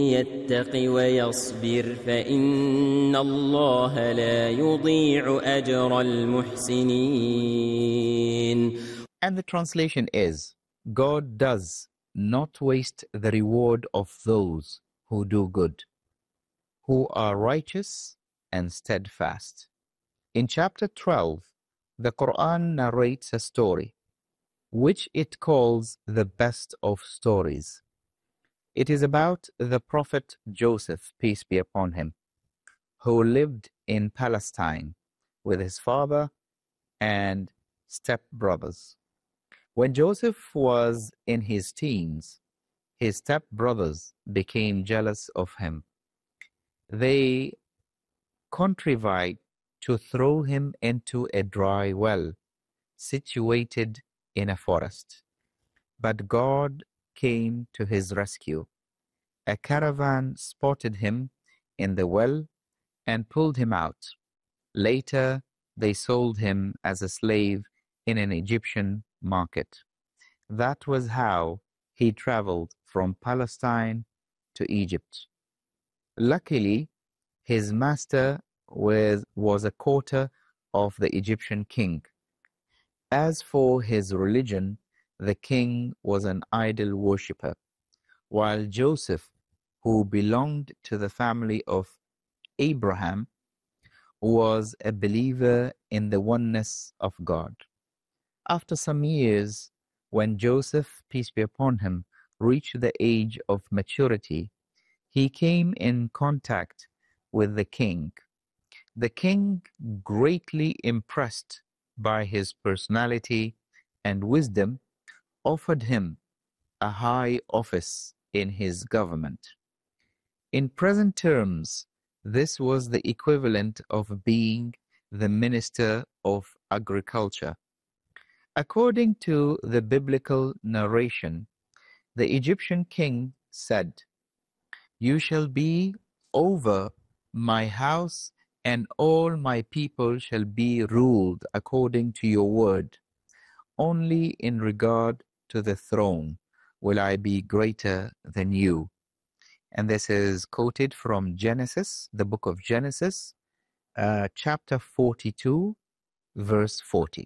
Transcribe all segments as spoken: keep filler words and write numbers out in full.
يتق ويصبر فإن الله لا يضيع أجر المحسنين. And the translation is, God does not waste the reward of those who do good, who are righteous and steadfast. In chapter twelve, the Quran narrates a story, which it calls the best of stories. It is about the Prophet Joseph, peace be upon him, who lived in Palestine with his father and stepbrothers. When Joseph was in his teens, his stepbrothers became jealous of him. They contrived to throw him into a dry well situated in a forest. But God came to his rescue. A caravan spotted him in the well and pulled him out. Later, they sold him as a slave in an Egyptian market. That was how he traveled from Palestine to Egypt. Luckily, his master was, was a quarter of the Egyptian king. As for his religion, the king was an idol worshipper, while Joseph, who belonged to the family of Abraham, was a believer in the oneness of God. After some years, when Joseph, peace be upon him, reached the age of maturity, he came in contact with the king. The king, greatly impressed by his personality and wisdom, offered him a high office in his government. In present terms, this was the equivalent of being the Minister of Agriculture. According to the biblical narration, the Egyptian king said, "You shall be over my house, and all my people shall be ruled according to your word. Only in regard to the throne will I be greater than you." And this is quoted from Genesis, the book of Genesis, uh, chapter forty-two, verse forty.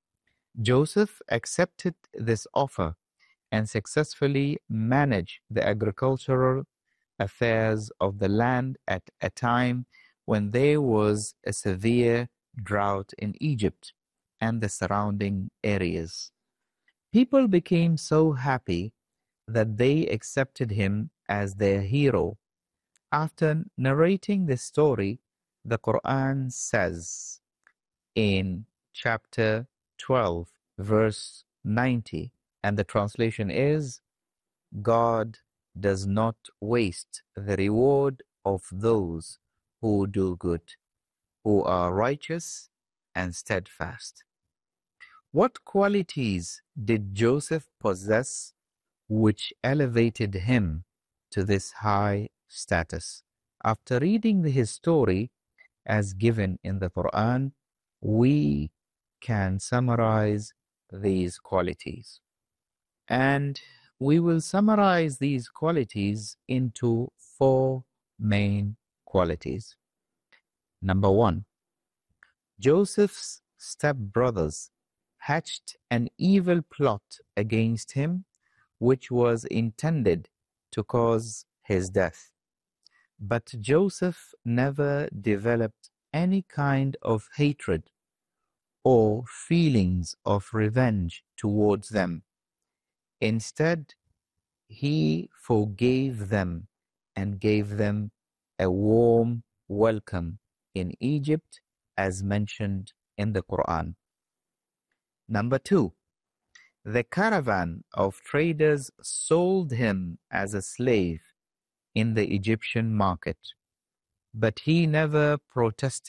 Joseph accepted this offer and successfully managed the agricultural affairs of the land at a time when there was a severe drought in Egypt and the surrounding areas. People became so happy that they accepted him as their hero. After narrating this story, the Quran says in chapter twelve, verse ninety, and the translation is, God does not waste the reward of those who do good, who are righteous and steadfast. What qualities did Joseph possess which elevated him to this high status? After reading his story as given in the Quran, we can summarize these qualities. And we will summarize these qualities into four main qualities. Number one, Joseph's stepbrothers hatched an evil plot against him, which was intended to cause his death. But Joseph never developed any kind of hatred or feelings of revenge towards them. Instead, he forgave them and gave them a warm welcome in Egypt, as mentioned in the Quran. Number two, the caravan of traders sold him as a slave in the Egyptian market, but he never protested